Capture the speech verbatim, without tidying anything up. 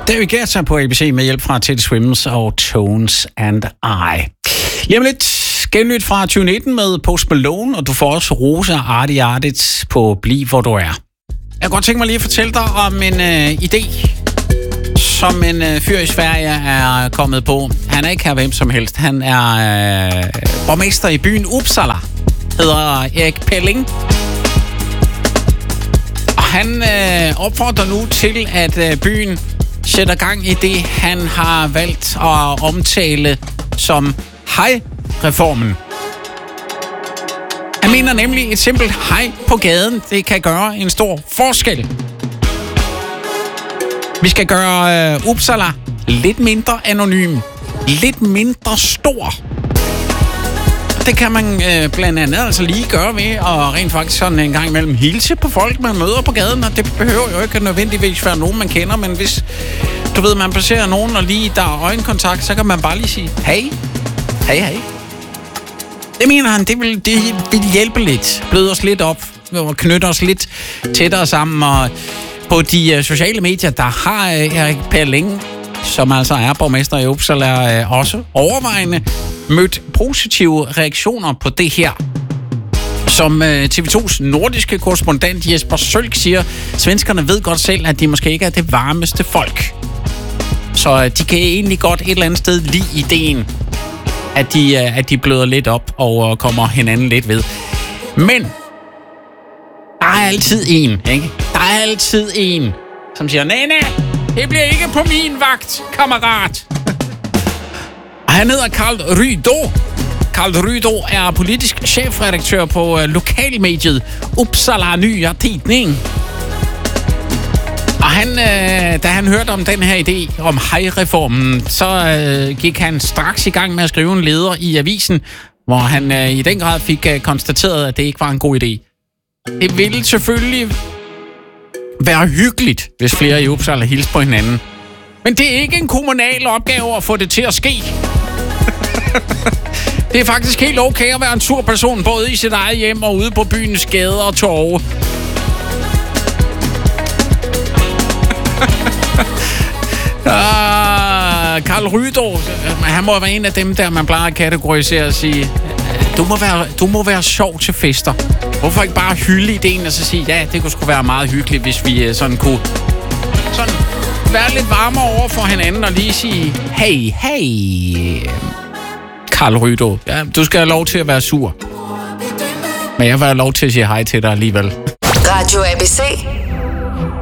David Guetta på A B C med hjælp fra Teddy Swims og Tones and I. Lige om lidt genlyt fra tyve nitten med Post Malone, og du får også Rosa Arti Artits på Bliv Hvor Du Er. Jeg kunne godt tænke mig lige at fortælle dig om en øh, idé, som en øh, fyr i Sverige er kommet på. Han er ikke her hvem som helst. Han er øh, borgmester i byen Uppsala. Hedder Erik Pelling. Og han øh, opfordrer nu til, at øh, byen sætter gang i det, han har valgt at omtale som hej-reformen. Han mener nemlig, et simpelt hej på gaden, det kan gøre en stor forskel. Vi skal gøre øh, Uppsala lidt mindre anonym, lidt mindre stor. Det kan man øh, blandt andet altså lige gøre ved at rent faktisk sådan en gang imellem hilse på folk, man møder på gaden, og det behøver jo ikke nødvendigvis være nogen, man kender, men hvis du ved, man passerer nogen, og lige der er øjenkontakt, så kan man bare lige sige, hey, hey, hey. Det mener han, det vil, det vil hjælpe lidt, bløde os lidt op, og knytte os lidt tættere sammen, og på de uh, sociale medier, der har uh, Erik Pelling, som altså er borgmester i Uppsala, uh, også overvejende mødt positive reaktioner på det her. Som uh, T V to's nordiske korrespondent Jesper Sølk siger, svenskerne ved godt selv, at de måske ikke er det varmeste folk. Så uh, de kan egentlig godt et eller andet sted lide ideen, at de, uh, at de bløder lidt op og uh, kommer hinanden lidt ved. Men der er altid en, ikke? Der er altid en, som siger, nej, nej, det bliver ikke på min vagt, kammerat. Og han hedder Carl Rydo. Carl Rydo er politisk chefredaktør på uh, lokalmediet Uppsala Nya Tidning. Og han, øh, da han hørte om den her idé om hej-reformen, så øh, gik han straks i gang med at skrive en leder i avisen, hvor han øh, i den grad fik øh, konstateret, at det ikke var en god idé. Det ville selvfølgelig være hyggeligt, hvis flere i Uppsala hilste på hinanden. Men det er ikke en kommunal opgave at få det til at ske. Det er faktisk helt okay at være en sur person, både i sit eget hjem og ude på byens gader og torve. ah, Carl Rydo, han må være en af dem, der man plejer at kategorisere og sige, du må være, du må være sjov til fester. Hvorfor ikke bare hylde ideen og så sige, ja, det kunne sgu være meget hyggeligt, hvis vi sådan kunne sådan være lidt varmere over for hinanden og lige sige, hey, hey, Carl Rydo, ja, du skal have lov til at være sur. Men jeg vil have lov til at sige hej til dig alligevel. Radio A B C.